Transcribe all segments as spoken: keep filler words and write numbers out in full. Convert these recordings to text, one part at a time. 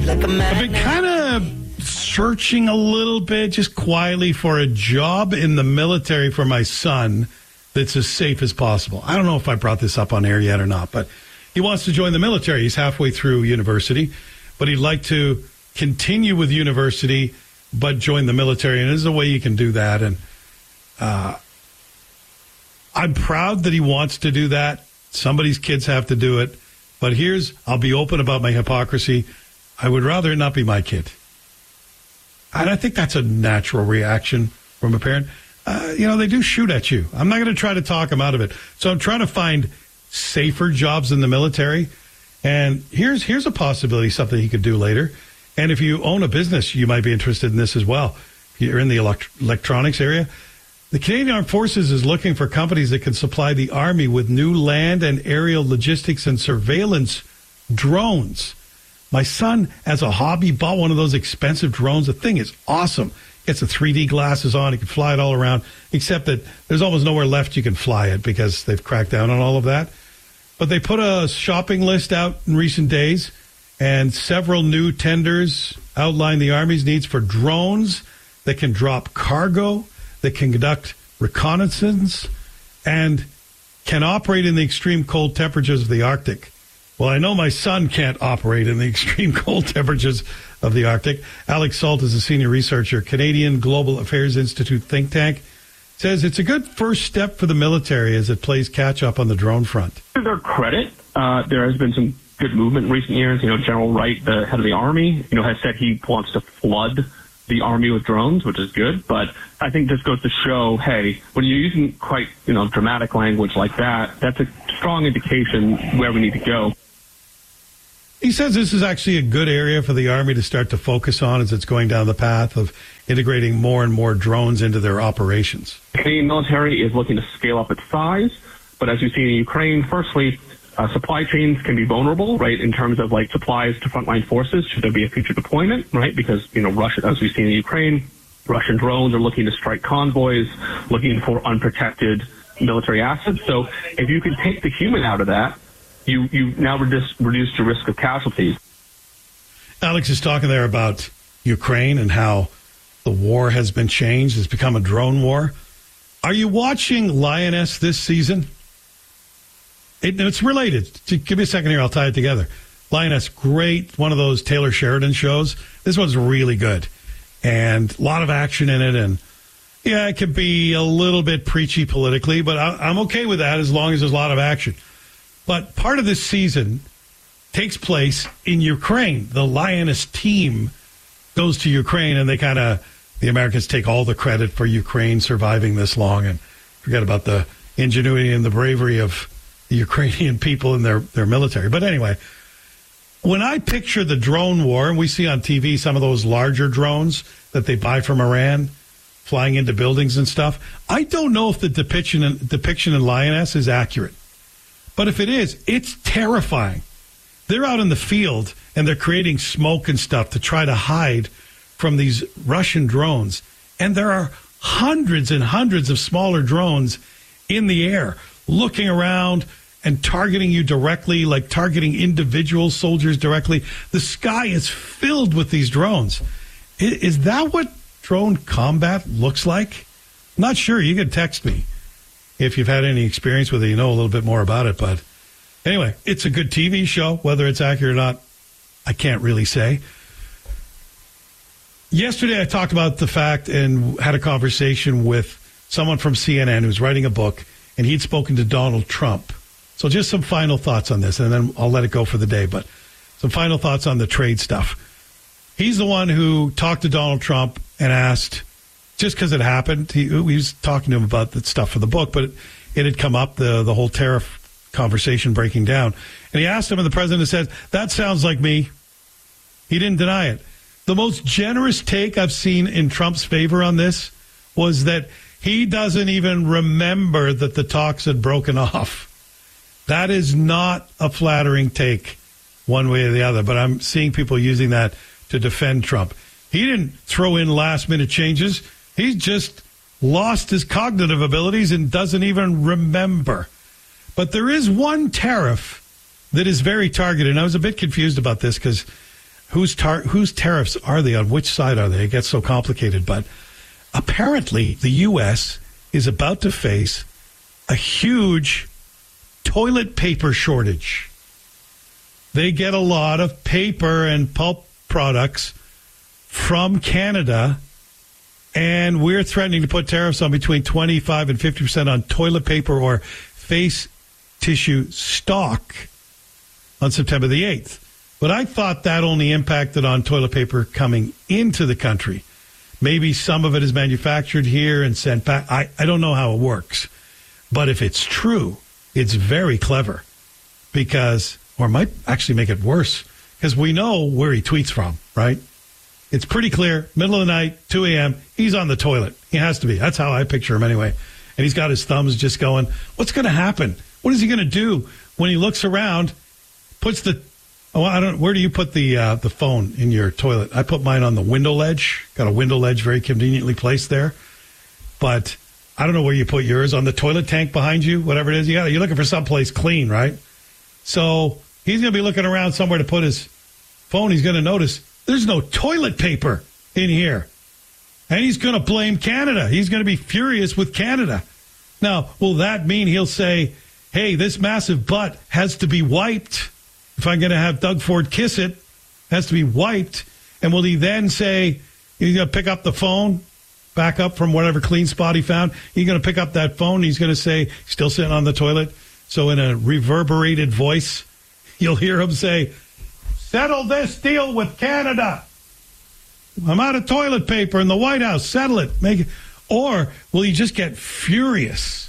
I've been kind of searching a little bit, just quietly, for a job in the military for my son that's as safe as possible. I don't know if I brought this up on air yet or not, but he wants to join the military. He's halfway through university, but he'd like to continue with university, but join the military. And there's a way you can do that. And uh, I'm proud that he wants to do that. Somebody's kids have to do it. But here's, I'll be open about my hypocrisy. I would rather it not be my kid. And I think that's a natural reaction from a parent. Uh, you know, they do shoot at you. I'm not going to try to talk him out of it. So I'm trying to find safer jobs in the military. And here's here's a possibility, something he could do later. And if you own a business, you might be interested in this as well. If you're in the elect- electronics area. The Canadian Armed Forces is looking for companies that can supply the Army with new land and aerial logistics and surveillance drones. My son, as a hobby, bought one of those expensive drones. The thing is awesome. Gets the three D glasses on. He can fly it all around, except that there's almost nowhere left you can fly it because they've cracked down on all of that. But they put a shopping list out in recent days, and several new tenders outline the Army's needs for drones that can drop cargo, that can conduct reconnaissance, and can operate in the extreme cold temperatures of the Arctic. Well, I know my son can't operate in the extreme cold temperatures of the Arctic. Alex Salt is a senior researcher, Canadian Global Affairs Institute think tank. Says it's a good first step for the military as it plays catch-up on the drone front. To their credit, uh, there has been some good movement in recent years. You know, General Wright, the head of the Army, you know, has said he wants to flood the Army with drones, which is good. But I think this goes to show, hey, when you're using quite, you know, dramatic language like that, that's a strong indication where we need to go. He says this is actually a good area for the Army to start to focus on as it's going down the path of integrating more and more drones into their operations. The Canadian military is looking to scale up its size, but as you see in Ukraine, firstly, uh, supply chains can be vulnerable, right, in terms of like supplies to frontline forces should there be a future deployment, right, because, you know, Russia, as we see in Ukraine, Russian drones are looking to strike convoys, looking for unprotected military assets. So if you can take the human out of that, You you now reduce, reduce the risk of casualties. Alex is talking there about Ukraine and how the war has been changed. It's become a drone war. Are you watching Lioness this season? It, it's related. Give me a second here. I'll tie it together. Lioness, great. One of those Taylor Sheridan shows. This one's really good. And a lot of action in it. And, yeah, it could be a little bit preachy politically, but I, I'm okay with that as long as there's a lot of action. But part of this season takes place in Ukraine. The Lioness team goes to Ukraine, and they kind of, the Americans take all the credit for Ukraine surviving this long and forget about the ingenuity and the bravery of the Ukrainian people and their, their military. But anyway, when I picture the drone war, and we see on T V some of those larger drones that they buy from Iran flying into buildings and stuff, I don't know if the depiction, depiction in Lioness is accurate. But if it is, it's terrifying. They're out in the field, and they're creating smoke and stuff to try to hide from these Russian drones. And there are hundreds and hundreds of smaller drones in the air looking around and targeting you directly, like targeting individual soldiers directly. The sky is filled with these drones. Is that what drone combat looks like? I'm not sure. You can text me. If you've had any experience with it, you know a little bit more about it. But anyway, it's a good T V show. Whether it's accurate or not, I can't really say. Yesterday, I talked about the fact and had a conversation with someone from C N N who's writing a book, and he'd spoken to Donald Trump. So just some final thoughts on this, and then I'll let it go for the day. But some final thoughts on the trade stuff. He's the one who talked to Donald Trump and asked, just because it happened, he, he was talking to him about the stuff for the book, but it, it had come up, the, the whole tariff conversation breaking down. And he asked him, and the president said, that sounds like me. He didn't deny it. The most generous take I've seen in Trump's favor on this was that he doesn't even remember that the talks had broken off. That is not a flattering take one way or the other, but I'm seeing people using that to defend Trump. He didn't throw in last-minute changes. He's just lost his cognitive abilities and doesn't even remember. But there is one tariff that is very targeted. And I was a bit confused about this because whose tar- whose tariffs are they on? Which side are they? It gets so complicated. But apparently the U S is about to face a huge toilet paper shortage. They get a lot of paper and pulp products from Canada, and we're threatening to put tariffs on between twenty-five and fifty percent on toilet paper or face tissue stock on September the eighth. But I thought that only impacted on toilet paper coming into the country. Maybe some of it is manufactured here and sent back. I, I don't know how it works. But if it's true, it's very clever because, or it might actually make it worse, because we know where he tweets from, right? It's pretty clear, middle of the night, two a.m., he's on the toilet. He has to be. That's how I picture him anyway. And he's got his thumbs just going, what's going to happen? What is he going to do when he looks around, puts the, oh, I don't, where do you put the uh, the phone in your toilet? I put mine on the window ledge. Got a window ledge very conveniently placed there. But I don't know where you put yours, on the toilet tank behind you, whatever it is. You got, you're looking for someplace clean, right? So he's going to be looking around somewhere to put his phone. He's going to notice there's no toilet paper in here. And he's going to blame Canada. He's going to be furious with Canada. Now, will that mean he'll say, hey, this massive butt has to be wiped? If I'm going to have Doug Ford kiss it, it has to be wiped. And will he then say, he's going to pick up the phone, back up from whatever clean spot he found? He's going to pick up that phone. He's going to say, still sitting on the toilet. So in a reverberated voice, you'll hear him say, settle this deal with Canada. I'm out of toilet paper in the White House. Settle it. Make it. Or will he just get furious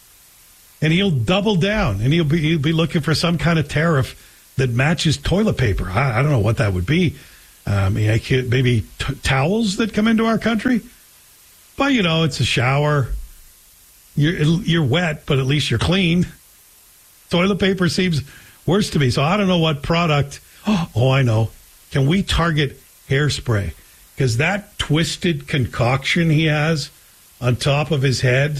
and he'll double down and he'll be he'll be looking for some kind of tariff that matches toilet paper? I, I don't know what that would be. I mean, I could, maybe t- towels that come into our country. But, you know, it's a shower. You're, you're wet, but at least you're clean. Toilet paper seems worse to me. So I don't know what product. Oh, oh I know. Can we target hairspray? Because that twisted concoction he has on top of his head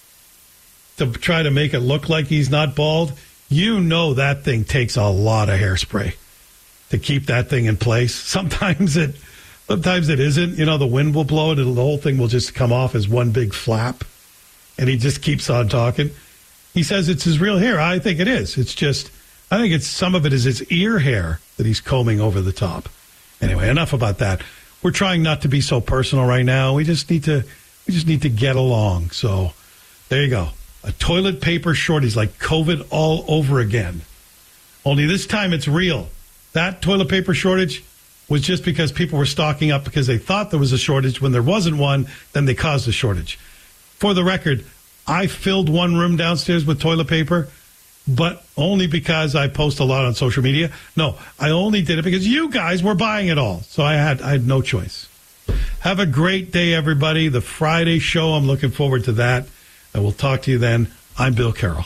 to try to make it look like he's not bald, you know that thing takes a lot of hairspray to keep that thing in place. Sometimes it sometimes it isn't. You know, the wind will blow it and the whole thing will just come off as one big flap. And he just keeps on talking. He says it's his real hair. I think it is. It's just, I think it's some of it is his ear hair that he's combing over the top. Anyway, enough about that. We're trying not to be so personal right now. We just need to we just need to get along. So there you go. A toilet paper shortage, like COVID all over again. Only this time it's real. That toilet paper shortage was just because people were stocking up because they thought there was a shortage. When there wasn't one, then they caused a shortage. For the record, I filled one room downstairs with toilet paper, but only because I post a lot on social media. No, I only did it because you guys were buying it all. So I had I had no choice. Have a great day, everybody. The Friday show, I'm looking forward to that. I will talk to you then. I'm Bill Carroll.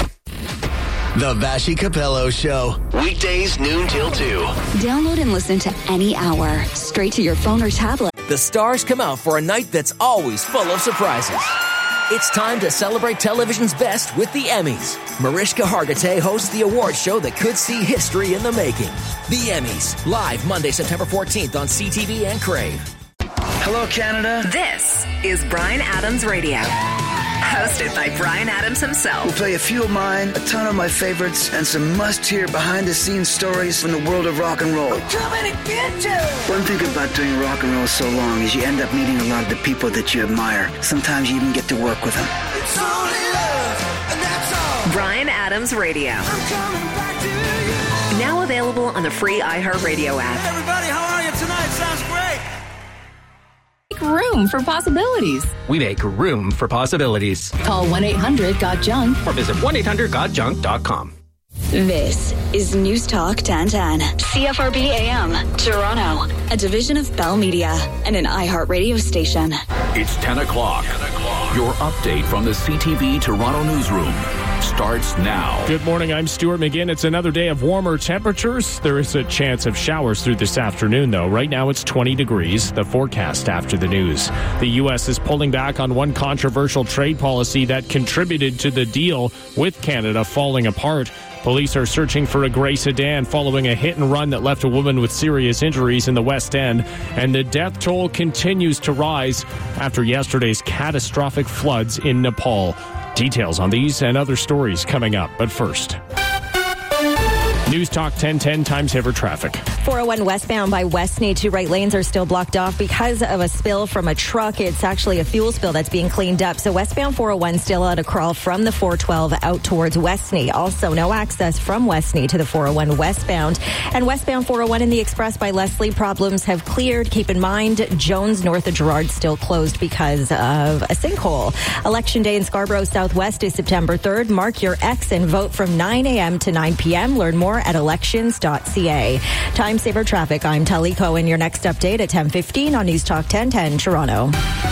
The Vassy Capello Show. Weekdays noon till two. Download and listen to any hour. Straight to your phone or tablet. The stars come out for a night that's always full of surprises. It's time to celebrate television's best with the Emmys. Mariska Hargitay hosts the award show that could see history in the making. The Emmys, live Monday, September fourteenth on C T V and Crave. Hello, Canada. This is Bryan Adams Radio. Hosted by Bryan Adams himself. We'll play a few of mine, a ton of my favorites, and some must-hear behind-the-scenes stories from the world of rock and roll. I'm coming to get you! One thing about doing rock and roll so long is you end up meeting a lot of the people that you admire. Sometimes you even get to work with them. It's only love, and that's all. Bryan Adams Radio. I'm coming back to you. Now available on the free iHeartRadio app. Hey everybody, how are you tonight? Sounds great. Make room for possibilities. We make room for possibilities. Call one eight hundred got junk or visit one eight hundred got junk dot com. This is News Talk ten ten. C F R B A M, Toronto. A division of Bell Media and an iHeartRadio station. It's ten o'clock. ten o'clock. Your update from the C T V Toronto newsroom. starts now. Good morning, I'm Stuart McGinn. It's another day of warmer temperatures. There is a chance of showers through this afternoon, though. Right now it's twenty degrees. The forecast after the news. The U S is pulling back on one controversial trade policy that contributed to the deal with Canada falling apart. Police are searching for a gray sedan following a hit and run that left a woman with serious injuries in the West End. And the death toll continues to rise after yesterday's catastrophic floods in Nepal. Details on these and other stories coming up. But first, News Talk ten ten Time Saver traffic. four oh one westbound by Westney. Two right lanes are still blocked off because of a spill from a truck. It's actually a fuel spill that's being cleaned up. So westbound four oh one still at a crawl from the four twelve out towards Westney. Also no access from Westney to the four oh one westbound. And westbound four oh one in the Express by Leslie, problems have cleared. Keep in mind, Jones north of Gerrard still closed because of a sinkhole. Election day in Scarborough Southwest is September third. Mark your X and vote from nine a.m. to nine p.m. Learn more at elections dot c a. Time Saver Traffic, I'm Tully Cohen. Your next update at ten fifteen on News Talk ten ten Toronto.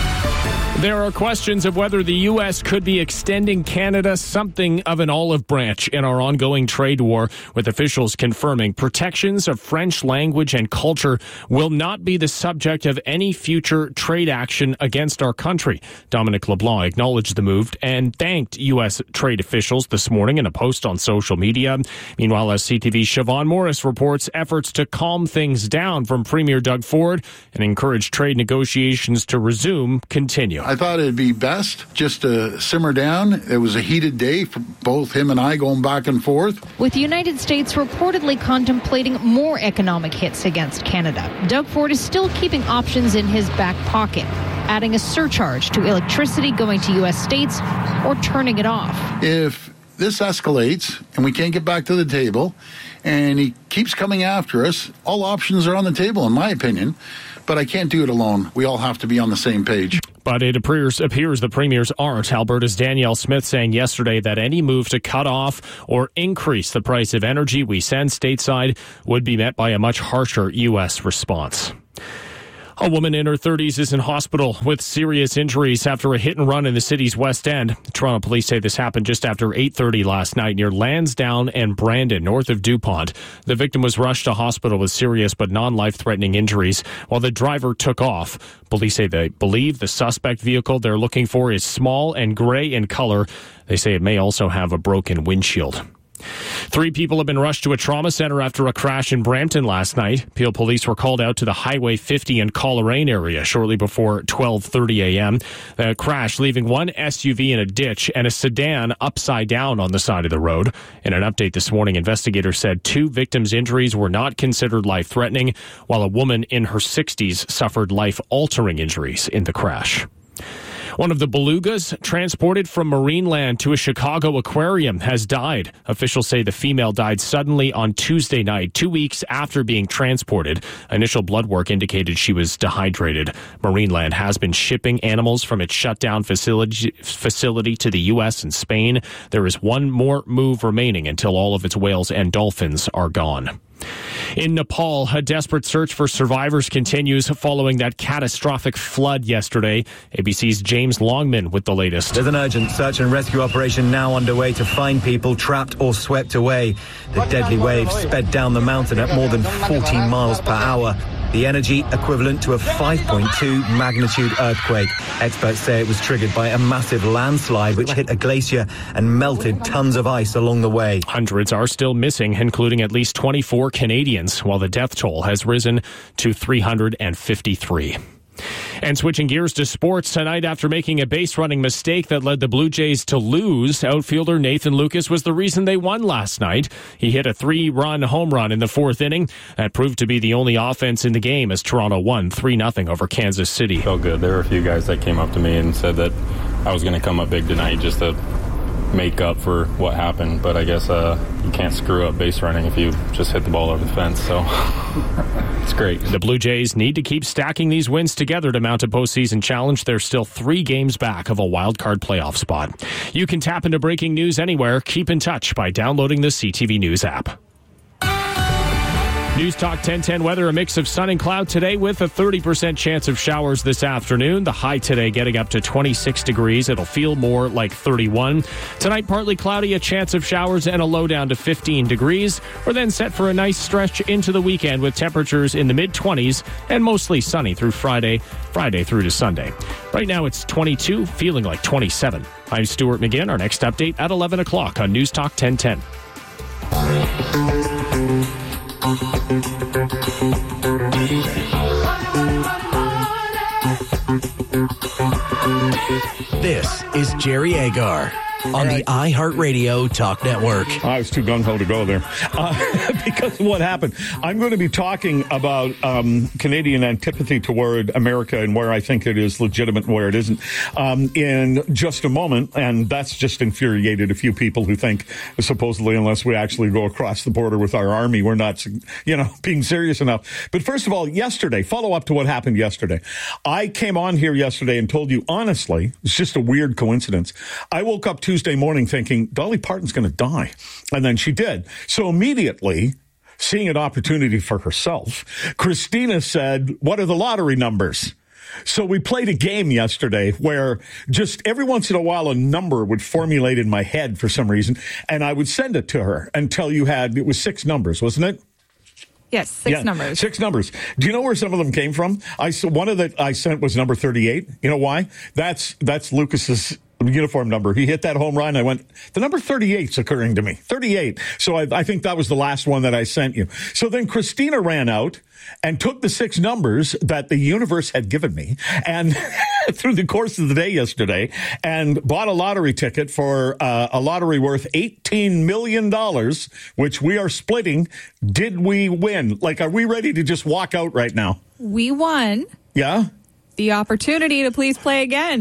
There are questions of whether the U S could be extending Canada something of an olive branch in our ongoing trade war, with officials confirming protections of French language and culture will not be the subject of any future trade action against our country. Dominic LeBlanc acknowledged the move and thanked U S trade officials this morning in a post on social media. Meanwhile, as C T V's Siobhan Morris reports, efforts to calm things down from Premier Doug Ford and encourage trade negotiations to resume continue. I thought it'd be best just to simmer down. It was a heated day for both him and I going back and forth. With the United States reportedly contemplating more economic hits against Canada, Doug Ford is still keeping options in his back pocket, adding a surcharge to electricity going to U S states or turning it off. If this escalates and we can't get back to the table and he keeps coming after us, all options are on the table, in my opinion. But I can't do it alone. We all have to be on the same page. But it appears, appears the premiers aren't. Alberta's Danielle Smith saying yesterday that any move to cut off or increase the price of energy we send stateside would be met by a much harsher U S response. A woman in her thirties is in hospital with serious injuries after a hit and run in the city's West End. Toronto police say this happened just after eight thirty last night near Lansdowne and Brandon, north of DuPont. The victim was rushed to hospital with serious but non-life-threatening injuries while the driver took off. Police say they believe the suspect vehicle they're looking for is small and gray in color. They say it may also have a broken windshield. Three people have been rushed to a trauma center after a crash in Brampton last night. Peel police were called out to the Highway fifty and Coleraine area shortly before twelve thirty a.m. The crash leaving one S U V in a ditch and a sedan upside down on the side of the road. In an update this morning, investigators said two victims' injuries were not considered life-threatening, while a woman in her sixties suffered life-altering injuries in the crash. One of the belugas transported from Marineland to a Chicago aquarium has died. Officials say the female died suddenly on Tuesday night, two weeks after being transported. Initial blood work indicated she was dehydrated. Marineland has been shipping animals from its shutdown facility, facility to the U S and Spain. There is one more move remaining until all of its whales and dolphins are gone. In Nepal, a desperate search for survivors continues following that catastrophic flood yesterday. A B C's James Longman with the latest. There's an urgent search and rescue operation now underway to find people trapped or swept away. The deadly waves sped down the mountain at more than forty miles per hour. The energy equivalent to a five point two magnitude earthquake. Experts say it was triggered by a massive landslide which hit a glacier and melted tons of ice along the way. Hundreds are still missing, including at least twenty-four Canadians, while the death toll has risen to three hundred fifty-three. And switching gears to sports, tonight after making a base-running mistake that led the Blue Jays to lose, outfielder Nathan Lucas was the reason they won last night. He hit a three-run home run in the fourth inning. That proved to be the only offense in the game as Toronto won three nothing over Kansas City. Felt good. There were a few guys that came up to me and said that I was going to come up big tonight just to make up for what happened, but I guess uh, you can't screw up base running if you just hit the ball over the fence, so it's great. The Blue Jays need to keep stacking these wins together to mount a postseason challenge. They're still three games back of a wild card playoff spot. You can tap into breaking news anywhere. Keep in touch by downloading the C T V News app. News Talk ten ten weather, a mix of sun and cloud today with a thirty percent chance of showers this afternoon. The high today getting up to twenty-six degrees. It'll feel more like thirty-one. Tonight, partly cloudy, a chance of showers and a low down to fifteen degrees. We're then set for a nice stretch into the weekend with temperatures in the mid-twenties and mostly sunny through Friday, Friday through to Sunday. Right now, it's twenty-two, feeling like twenty-seven. I'm Stuart McGinn. Our next update at eleven o'clock on News Talk ten ten. This is Jerry Agar on the iHeartRadio Talk Network. I was too gung-ho to go there uh, because of what happened. I'm going to be talking about um, Canadian antipathy toward America and where I think it is legitimate and where it isn't um, in just a moment. And that's just infuriated a few people who think supposedly unless we actually go across the border with our army, we're not, you know, being serious enough. But first of all, yesterday, follow up to what happened yesterday. I came on here yesterday and told you, honestly, it's just a weird coincidence. I woke up Tuesday morning thinking Dolly Parton's going to die. And then she did. So immediately, seeing an opportunity for herself, Christina said, what are the lottery numbers? So we played a game yesterday where just every once in a while a number would formulate in my head for some reason, and I would send it to her until you had, it was six numbers, wasn't it? Yes, six yeah, numbers. Six numbers. Do you know where some of them came from? I one of that I sent was number thirty-eight. You know why? That's that's Lucas's uniform number. He hit that home run. I went, the number thirty-eight's occurring to me. thirty-eight. So I, I think that was the last one that I sent you. So then Christina ran out and took the six numbers that the universe had given me and through the course of the day yesterday and bought a lottery ticket for uh, a lottery worth eighteen million dollars, which we are splitting. Did we win? Like, are we ready to just walk out right now? We won. Yeah? The opportunity to please play again.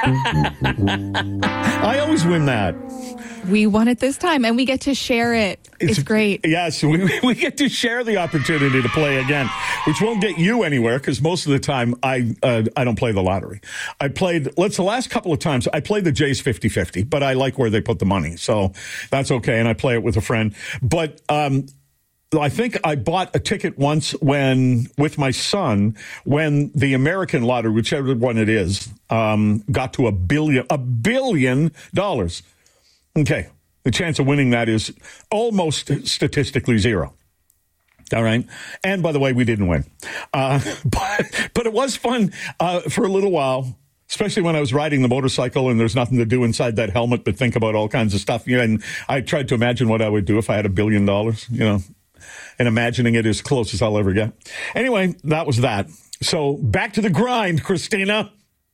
I always win that. We won it this time, and we get to share it. It's, it's great. Yes, we, we get to share the opportunity to play again, which won't get you anywhere because most of the time I uh, I don't play the lottery. I played, let's the last couple of times, I played the Jays fifty-fifty, but I like where they put the money, so that's okay, and I play it with a friend. But um I think I bought a ticket once when, with my son, when the American lottery, whichever one it is, um, got to a billion, a billion dollars. Okay. The chance of winning that is almost statistically zero. All right. And by the way, we didn't win. Uh, but, but it was fun, uh, for a little while. Especially when I was riding the motorcycle and there's nothing to do inside that helmet but think about all kinds of stuff. You know, and I tried to imagine what I would do if I had a billion dollars, you know, and imagining it as close as I'll ever get. Anyway, that was that. So back to the grind, Christina.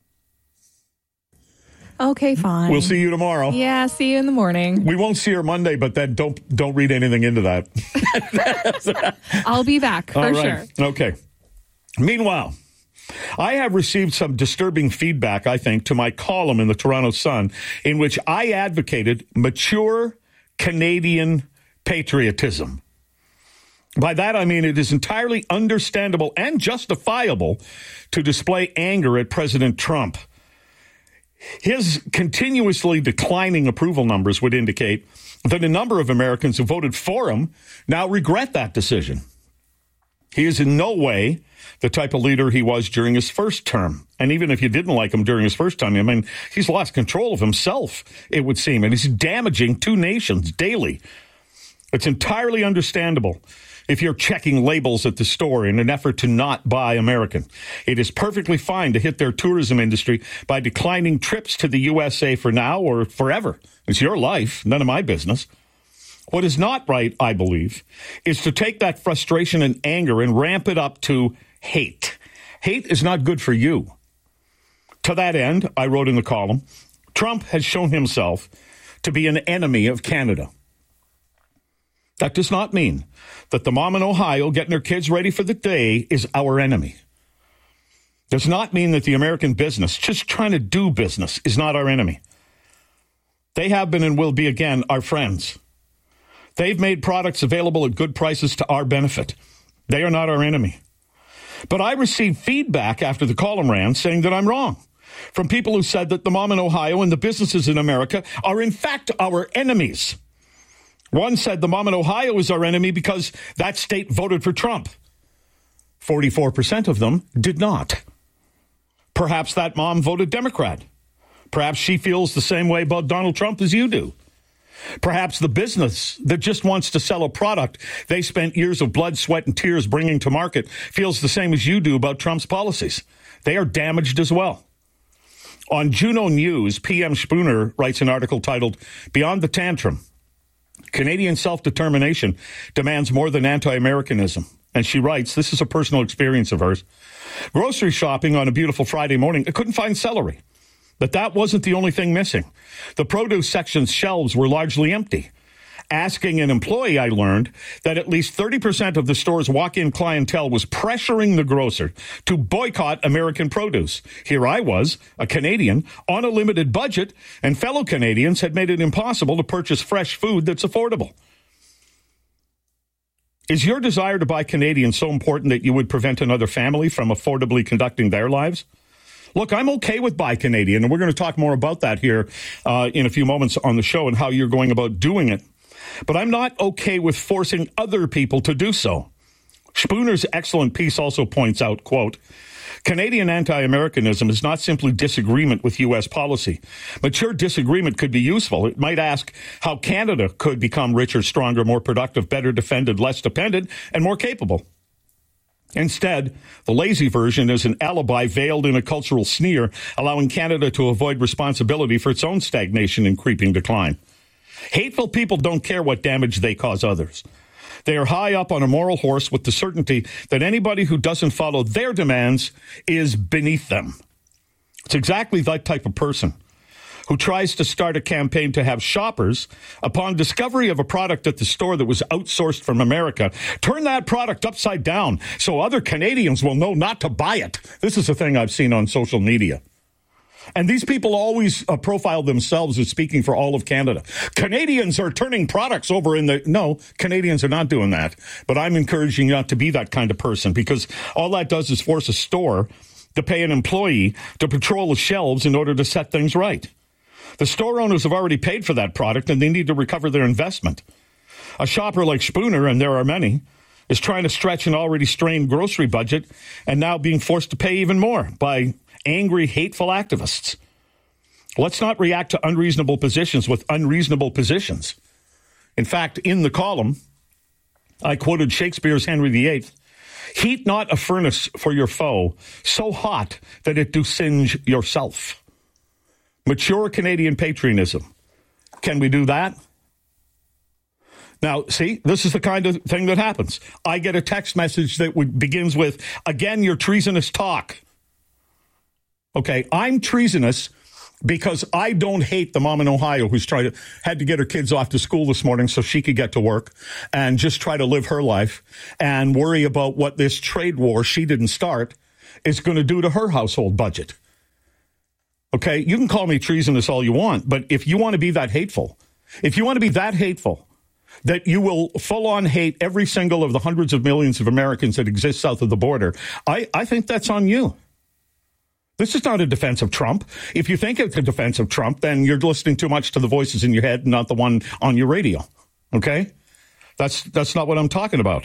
Okay, fine. We'll see you tomorrow. Yeah, see you in the morning. We won't see her Monday, but then don't don't read anything into that. I'll be back for all right. sure. Okay. Meanwhile, I have received some disturbing feedback, I think, to my column in the Toronto Sun, in which I advocated mature Canadian patriotism. By that, I mean it is entirely understandable and justifiable to display anger at President Trump. His continuously declining approval numbers would indicate that a number of Americans who voted for him now regret that decision. He is in no way the type of leader he was during his first term. And even if you didn't like him during his first time, I mean, he's lost control of himself, it would seem, and he's damaging two nations daily. It's entirely understandable if you're checking labels at the store in an effort to not buy American. It is perfectly fine to hit their tourism industry by declining trips to the U S A for now or forever. It's your life, none of my business. What is not right, I believe, is to take that frustration and anger and ramp it up to hate. Hate is not good for you. To that end, I wrote in the column, Trump has shown himself to be an enemy of Canada. That does not mean that the mom in Ohio getting her kids ready for the day is our enemy. Does not mean that the American business, just trying to do business, is not our enemy. They have been and will be again our friends. They've made products available at good prices to our benefit. They are not our enemy. But I received feedback after the column ran saying that I'm wrong. From people who said that the mom in Ohio and the businesses in America are in fact our enemies. One said the mom in Ohio is our enemy because that state voted for Trump. forty-four percent of them did not. Perhaps that mom voted Democrat. Perhaps she feels the same way about Donald Trump as you do. Perhaps the business that just wants to sell a product they spent years of blood, sweat, and tears bringing to market feels the same as you do about Trump's policies. They are damaged as well. On Juno News, P M Spooner writes an article titled, Beyond the Tantrum, Canadian Self-Determination Demands More Than Anti-Americanism. And she writes, this is a personal experience of hers. Grocery shopping on a beautiful Friday morning, I couldn't find celery. But that wasn't the only thing missing. The produce section's shelves were largely empty. Asking an employee, I learned that at least thirty percent of the store's walk-in clientele was pressuring the grocer to boycott American produce. Here I was, a Canadian, on a limited budget, and fellow Canadians had made it impossible to purchase fresh food that's affordable. Is your desire to buy Canadian so important that you would prevent another family from affordably conducting their lives? Look, I'm okay with Buy Canadian, and we're going to talk more about that here uh, in a few moments on the show and how you're going about doing it. But I'm not okay with forcing other people to do so. Spooner's excellent piece also points out, quote, Canadian anti-Americanism is not simply disagreement with U S policy. Mature disagreement could be useful. It might ask how Canada could become richer, stronger, more productive, better defended, less dependent, and more capable. Instead, the lazy version is an alibi veiled in a cultural sneer, allowing Canada to avoid responsibility for its own stagnation and creeping decline. Hateful people don't care what damage they cause others. They are high up on a moral horse with the certainty that anybody who doesn't follow their demands is beneath them. It's exactly that type of person who tries to start a campaign to have shoppers, upon discovery of a product at the store that was outsourced from America, turn that product upside down so other Canadians will know not to buy it. This is a thing I've seen on social media. And these people always uh, profile themselves as speaking for all of Canada. Canadians are turning products over in the... No, Canadians are not doing that. But I'm encouraging you not to be that kind of person, because all that does is force a store to pay an employee to patrol the shelves in order to set things right. The store owners have already paid for that product, and they need to recover their investment. A shopper like Spooner, and there are many, is trying to stretch an already strained grocery budget and now being forced to pay even more by angry, hateful activists. Let's not react to unreasonable positions with unreasonable positions. In fact, in the column, I quoted Shakespeare's Henry the Eighth, heat not a furnace for your foe, so hot that it do singe yourself. Mature Canadian patriotism. Can we do that? Now, see, this is the kind of thing that happens. I get a text message that begins with, again, your treasonous talk. Okay, I'm treasonous because I don't hate the mom in Ohio who's trying to, had to get her kids off to school this morning so she could get to work and just try to live her life and worry about what this trade war she didn't start is going to do to her household budget. Okay, you can call me treasonous all you want, but if you want to be that hateful, if you want to be that hateful, that you will full-on hate every single of the hundreds of millions of Americans that exist south of the border, I, I think that's on you. This is not a defense of Trump. If you think it's a defense of Trump, then you're listening too much to the voices in your head, not the one on your radio. Okay? That's that's not what I'm talking about.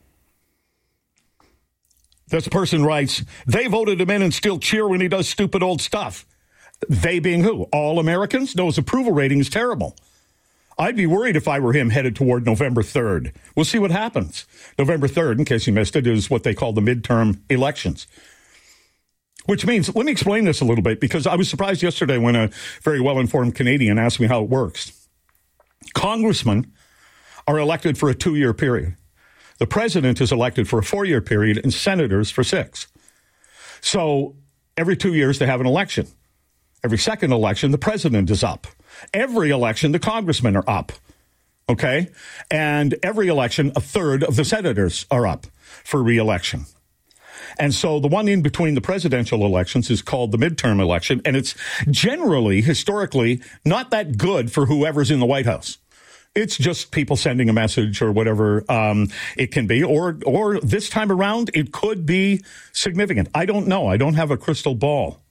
This person writes, they voted him in and still cheer when he does stupid old stuff. They being who? All Americans? No, his approval rating is terrible. I'd be worried if I were him headed toward November third. We'll see what happens. November third, in case you missed it, is what they call the midterm elections. Which means, let me explain this a little bit, because I was surprised yesterday when a very well-informed Canadian asked me how it works. Congressmen are elected for a two-year period. The president is elected for a four-year period, and senators for six. So every two years they have an election. Every second election, the president is up. Every election, the congressmen are up. Okay? And every election, a third of the senators are up for re-election. And so the one in between the presidential elections is called the midterm election, and it's generally, historically, not that good for whoever's in the White House. It's just people sending a message or whatever um, it can be. Or, or this time around, it could be significant. I don't know. I don't have a crystal ball.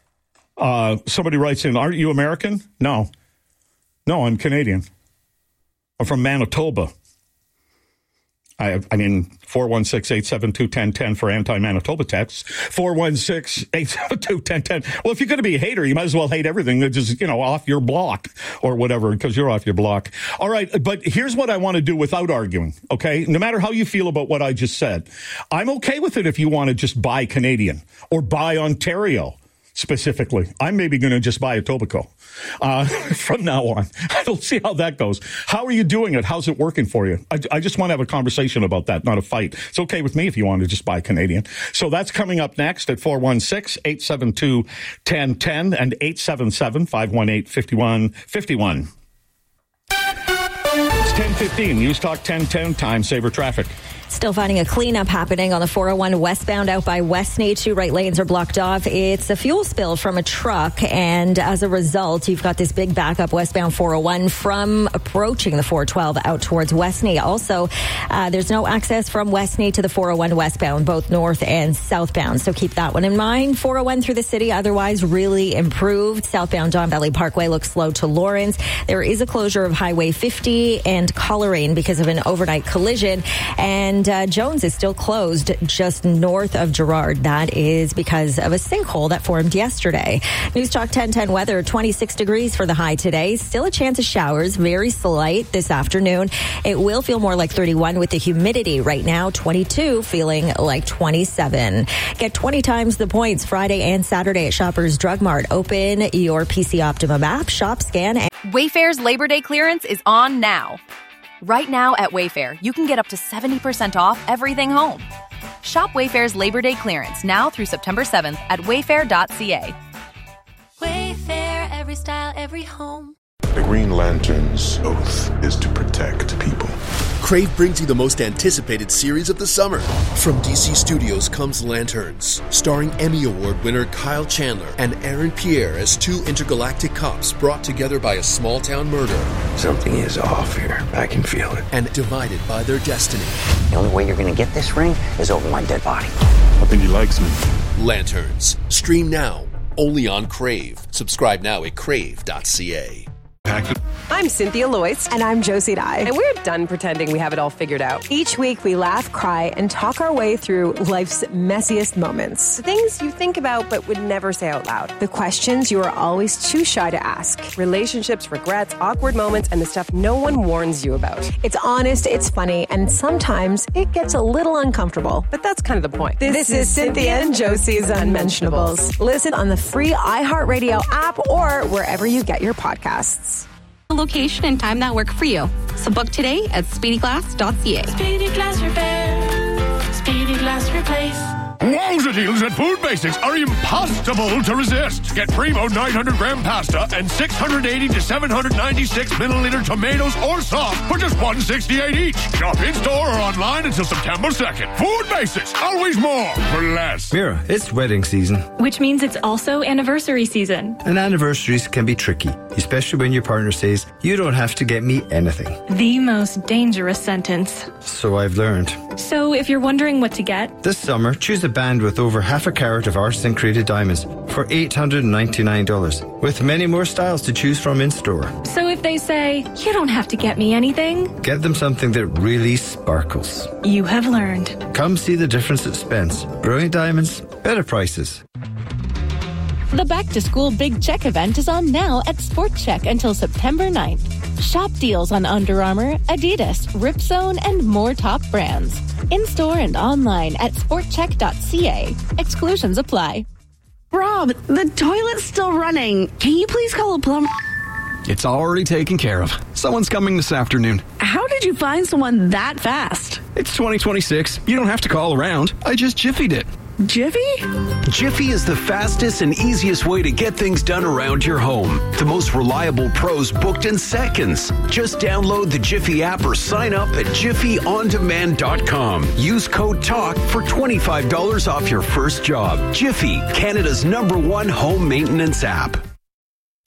Uh, somebody writes in, aren't you American? No. No, I'm Canadian. or from Manitoba. I, I mean, four one six, eight seven two, one zero one zero for anti-Manitoba texts. four one six, eight seven two, one zero one zero. Well, if you're going to be a hater, you might as well hate everything that's just, you know, off your block or whatever, because you're off your block. All right, but here's what I want to do without arguing, okay? No matter how you feel about what I just said, I'm okay with it if you want to just buy Canadian or buy Ontario. Specifically, I'm maybe going to just buy a Etobicoke uh, from now on. I don't see how that goes. How are you doing it? How's it working for you? I, I just want to have a conversation about that, not a fight. It's okay with me if you want to just buy Canadian. So that's coming up next at four one six, eight seven two, one zero one zero and eight seven seven, five one eight, five one five one. It's ten fifteen. News Talk ten ten. Time saver traffic. Still finding a cleanup happening on the four oh one westbound out by Westney. Two right lanes are blocked off. It's a fuel spill from a truck, and as a result, you've got this big backup westbound four oh one from approaching the four twelve out towards Westney. Also, uh, there's no access from Westney to the four oh one westbound, both north and southbound, so keep that one in mind. four oh one through the city, otherwise really improved. Southbound Don Valley Parkway looks slow to Lawrence. There is a closure of Highway fifty and Coleraine because of an overnight collision, and uh, Jones is still closed just north of Gerrard. That is because of a sinkhole that formed yesterday. News Talk ten ten weather, twenty-six degrees for the high today. Still a chance of showers, very slight this afternoon. It will feel more like thirty-one with the humidity right now, twenty-two, feeling like twenty-seven. Get twenty times the points Friday and Saturday at Shoppers Drug Mart. Open your P C Optimum app, shop, scan. And- Wayfair's Labor Day clearance is on now. Right now at Wayfair, you can get up to seventy percent off everything home. Shop Wayfair's Labor Day clearance now through September seventh at wayfair dot c a. Wayfair, every style, every home. The Green Lantern's oath is to protect people. Crave brings you the most anticipated series of the summer. From D C Studios comes Lanterns, starring Emmy Award winner Kyle Chandler and Aaron Pierre as two intergalactic cops brought together by a small-town murder. Something is off here. I can feel it. And divided by their destiny. The only way you're going to get this ring is over my dead body. I think he likes me. Lanterns. Stream now. Only on Crave. Subscribe now at crave dot c a. I'm Cynthia Loyce. And I'm Josie Dye. And we're done pretending we have it all figured out. Each week we laugh, cry, and talk our way through life's messiest moments. The things you think about but would never say out loud. The questions you are always too shy to ask. Relationships, regrets, awkward moments, and the stuff no one warns you about. It's honest, it's funny, and sometimes it gets a little uncomfortable. But that's kind of the point. This, this is Cynthia and Josie's Unmentionables. Listen on the free iHeartRadio app or wherever you get your podcasts. Location and time that work for you. So book today at speedy glass dot c a. Speedy Glass Repair. Speedy Glass Replace. Wowza deals at Food Basics are impossible to resist. Get Primo nine hundred gram pasta and six hundred eighty to seven hundred ninety-six milliliter tomatoes or sauce for just one hundred sixty-eight each. Shop in-store or online until September second. Food Basics, always more for less. Mira, it's wedding season. Which means it's also anniversary season. And anniversaries can be tricky, especially when your partner says, you don't have to get me anything. The most dangerous sentence. So I've learned. So if you're wondering what to get, this summer, choose a band with over half a carat of artisan-created diamonds for eight hundred ninety-nine dollars, with many more styles to choose from in-store. So if they say, you don't have to get me anything, get them something that really sparkles. You have learned. Come see the difference at Spence. Brilliant diamonds, better prices. The Back to School Big Check event is on now at Sport Check until September ninth. Shop deals on Under Armour, Adidas, Ripzone, and more top brands. In-store and online at sport check dot c a. Exclusions apply. Rob, the toilet's still running. Can you please call a plumber? It's already taken care of. Someone's coming this afternoon. How did you find someone that fast? It's twenty twenty-six. You don't have to call around. I just Jiffy'd it. Jiffy? Jiffy is the fastest and easiest way to get things done around your home. The most reliable pros booked in seconds. Just download the Jiffy app or sign up at jiffy on demand dot com. Use code TALK for twenty-five dollars off your first job. Jiffy, Canada's number one home maintenance app.